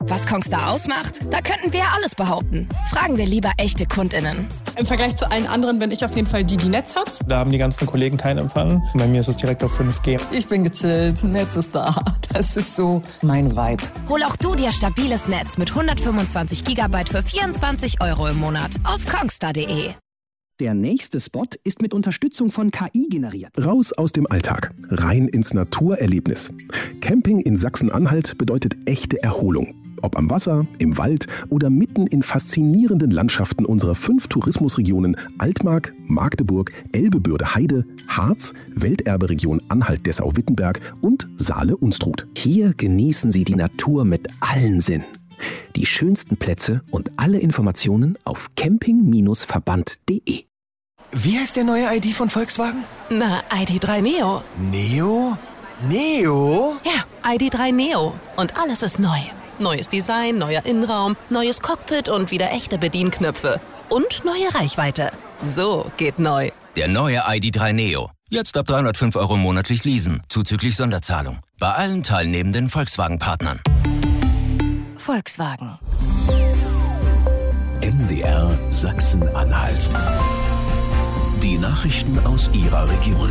Was Kongstar ausmacht? Da könnten wir ja alles behaupten. Fragen wir lieber echte KundInnen. Im Vergleich zu allen anderen bin ich auf jeden Fall die Netz hat. Da haben die ganzen Kollegen keinen Empfang. Bei mir ist es direkt auf 5G. Ich bin gechillt, Netz ist da. Das ist so mein Vibe. Hol auch du dir stabiles Netz mit 125 GB für 24 € im Monat auf kongstar.de. Der nächste Spot ist mit Unterstützung von KI generiert. Raus aus dem Alltag, rein ins Naturerlebnis. Camping in Sachsen-Anhalt bedeutet echte Erholung. Ob am Wasser, im Wald oder mitten in faszinierenden Landschaften unserer 5 Tourismusregionen Altmark, Magdeburg, Elbe-Bürde-Heide, Harz, Welterberegion Anhalt-Dessau-Wittenberg und Saale-Unstrut. Hier genießen Sie die Natur mit allen Sinnen. Die schönsten Plätze und alle Informationen auf camping-verband.de. Wie heißt der neue ID von Volkswagen? Na, ID.3 Neo. Neo? Neo? Ja, ID.3 Neo. Und alles ist neu. Neues Design, neuer Innenraum, neues Cockpit und wieder echte Bedienknöpfe. Und neue Reichweite. So geht neu. Der neue ID.3 Neo. Jetzt ab 305 € monatlich leasen, zuzüglich Sonderzahlung. Bei allen teilnehmenden Volkswagen-Partnern. Volkswagen. MDR Sachsen-Anhalt. Die Nachrichten aus Ihrer Region.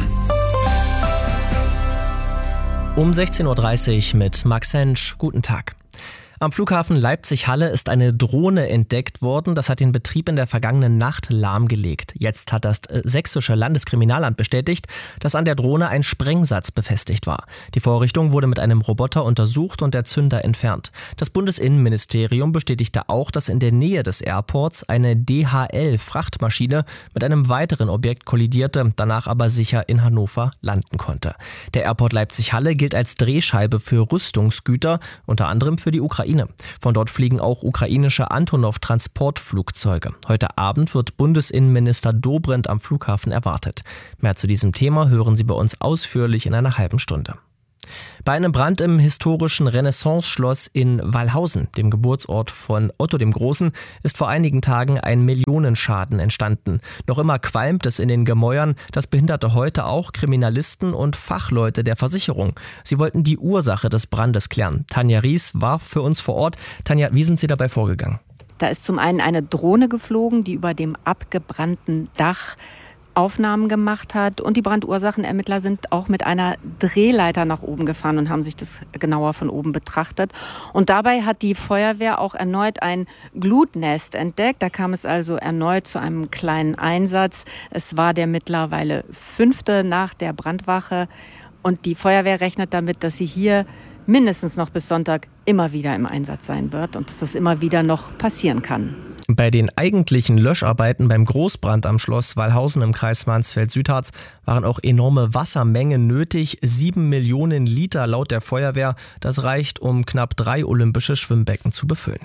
Um 16:30 Uhr mit Max Hensch. Guten Tag. Am Flughafen Leipzig-Halle ist eine Drohne entdeckt worden. Das hat den Betrieb in der vergangenen Nacht lahmgelegt. Jetzt hat das sächsische Landeskriminalamt bestätigt, dass an der Drohne ein Sprengsatz befestigt war. Die Vorrichtung wurde mit einem Roboter untersucht und der Zünder entfernt. Das Bundesinnenministerium bestätigte auch, dass in der Nähe des Airports eine DHL-Frachtmaschine mit einem weiteren Objekt kollidierte, danach aber sicher in Hannover landen konnte. Der Airport Leipzig-Halle gilt als Drehscheibe für Rüstungsgüter, unter anderem für die Ukraine. Von dort fliegen auch ukrainische Antonov-Transportflugzeuge. Heute Abend wird Bundesinnenminister Dobrindt am Flughafen erwartet. Mehr zu diesem Thema hören Sie bei uns ausführlich in einer halben Stunde. Bei einem Brand im historischen Renaissance-Schloss in Wallhausen, dem Geburtsort von Otto dem Großen, ist vor einigen Tagen ein Millionenschaden entstanden. Noch immer qualmt es in den Gemäuern. Das behinderte heute auch Kriminalisten und Fachleute der Versicherung. Sie wollten die Ursache des Brandes klären. Tanja Ries war für uns vor Ort. Tanja, wie sind Sie dabei vorgegangen? Da ist zum einen eine Drohne geflogen, die über dem abgebrannten Dach Aufnahmen gemacht hat, und die Brandursachenermittler sind auch mit einer Drehleiter nach oben gefahren und haben sich das genauer von oben betrachtet. Und dabei hat die Feuerwehr auch erneut ein Glutnest entdeckt. Da kam es also erneut zu einem kleinen Einsatz. Es war der mittlerweile 5. nach der Brandwache, und die Feuerwehr rechnet damit, dass sie hier mindestens noch bis Sonntag immer wieder im Einsatz sein wird und dass das immer wieder noch passieren kann. Bei den eigentlichen Löscharbeiten beim Großbrand am Schloss Wallhausen im Kreis Mansfeld-Südharz waren auch enorme Wassermengen nötig. 7 Millionen Liter laut der Feuerwehr. Das reicht, um knapp 3 olympische Schwimmbecken zu befüllen.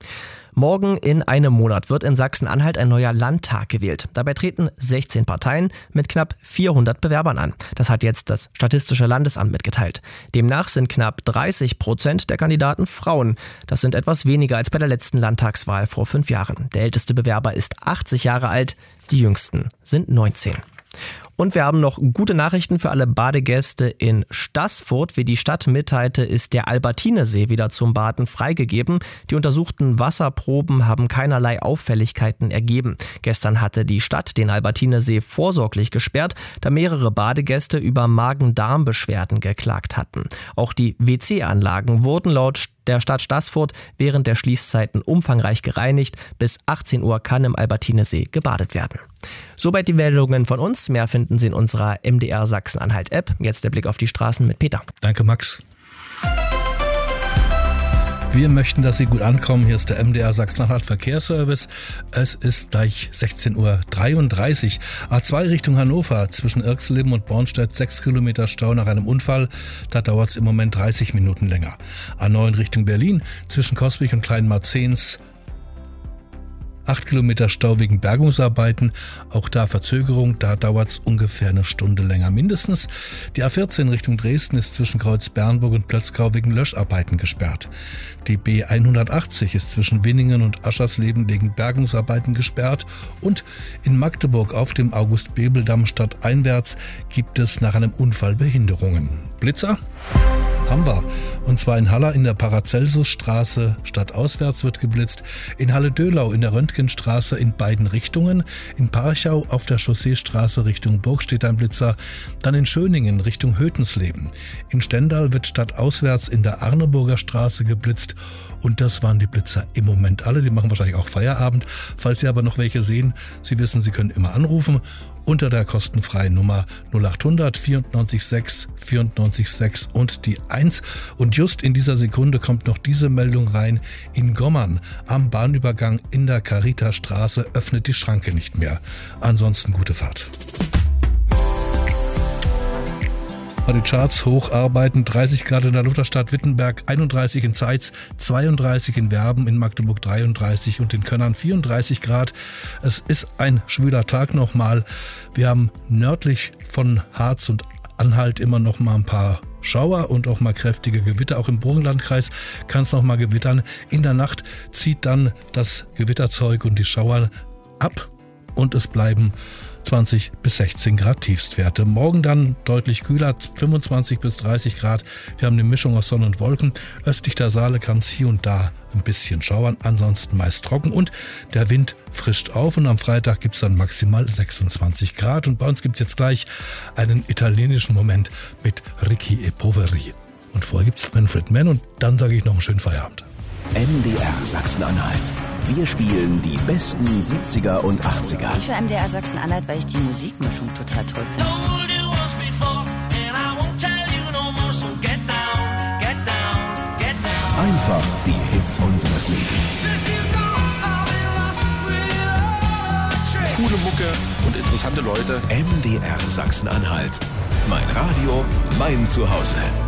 Morgen in einem Monat wird in Sachsen-Anhalt ein neuer Landtag gewählt. Dabei treten 16 Parteien mit knapp 400 Bewerbern an. Das hat jetzt das Statistische Landesamt mitgeteilt. Demnach sind knapp 30% der Kandidaten Frauen. Das sind etwas weniger als bei der letzten Landtagswahl vor 5 Jahren. Der älteste Bewerber ist 80 Jahre alt, die jüngsten sind 19. Und wir haben noch gute Nachrichten für alle Badegäste in Staßfurt. Wie die Stadt mitteilte, ist der Albertinesee wieder zum Baden freigegeben. Die untersuchten Wasserproben haben keinerlei Auffälligkeiten ergeben. Gestern hatte die Stadt den Albertinesee vorsorglich gesperrt, da mehrere Badegäste über Magen-Darm-Beschwerden geklagt hatten. Auch die WC-Anlagen wurden laut der Stadt Staßfurt während der Schließzeiten umfangreich gereinigt. Bis 18 Uhr kann im Albertinesee gebadet werden. Soweit die Meldungen von uns. Mehr finden Sie in unserer MDR Sachsen-Anhalt-App. Jetzt der Blick auf die Straßen mit Peter. Danke, Max. Wir möchten, dass Sie gut ankommen. Hier ist der MDR Sachsen-Anhalt Verkehrsservice. Es ist gleich 16:33 Uhr. A2 Richtung Hannover zwischen Irxleben und Bornstedt 6 Kilometer Stau nach einem Unfall. Da dauert es im Moment 30 Minuten länger. A9 Richtung Berlin zwischen Coswig und Kleinmarzens 8 Kilometer Stau wegen Bergungsarbeiten. Auch da Verzögerung, da dauert es ungefähr eine Stunde länger mindestens. Die A14 Richtung Dresden ist zwischen Kreuz-Bernburg und Plötzkau wegen Löscharbeiten gesperrt. Die B180 ist zwischen Winningen und Aschersleben wegen Bergungsarbeiten gesperrt. Und in Magdeburg auf dem August-Bebel-Damm stadteinwärts gibt es nach einem Unfall Behinderungen. Blitzer? Haben wir. Und zwar in Haller in der Paracelsusstraße stadtauswärts wird geblitzt, in Halle-Döhlau in der Röntgenstraße in beiden Richtungen, in Parchau auf der Chausseestraße Richtung Burg steht ein Blitzer, dann in Schöningen Richtung Hötensleben. In Stendal wird stadtauswärts in der Arneburger Straße geblitzt und das waren die Blitzer im Moment alle. Die machen wahrscheinlich auch Feierabend. Falls Sie aber noch welche sehen, Sie wissen, Sie können immer anrufen unter der kostenfreien Nummer 0800 94 6 94 6 und die 1. Und just in dieser Sekunde kommt noch diese Meldung rein. In Gommern am Bahnübergang in der Carita-Straße öffnet die Schranke nicht mehr. Ansonsten gute Fahrt. Die Charts hocharbeiten, 30 Grad in der Lutherstadt Wittenberg, 31 in Zeitz, 32 in Werben, in Magdeburg 33 und in Könnern 34 Grad. Es ist ein schwüler Tag nochmal. Wir haben nördlich von Harz und Anhalt immer noch mal ein paar Schauer und auch mal kräftige Gewitter. Auch im Burgenlandkreis kann es noch mal gewittern. In der Nacht zieht dann das Gewitterzeug und die Schauer ab und es bleiben 20 bis 16 Grad Tiefstwerte. Morgen dann deutlich kühler, 25 bis 30 Grad. Wir haben eine Mischung aus Sonne und Wolken. Östlich der Saale kann es hier und da ein bisschen schauern, ansonsten meist trocken und der Wind frischt auf und am Freitag gibt es dann maximal 26 Grad. Und bei uns gibt es jetzt gleich einen italienischen Moment mit Ricky e Poveri. Und vorher gibt es Manfred Mann und dann sage ich noch einen schönen Feierabend. MDR Sachsen-Anhalt. Wir spielen die besten 70er und 80er. Ich für MDR Sachsen-Anhalt, weil ich die Musikmischung total toll finde. Einfach die Hits unseres Lebens. Coole Mucke und interessante Leute. MDR Sachsen-Anhalt. Mein Radio, mein Zuhause.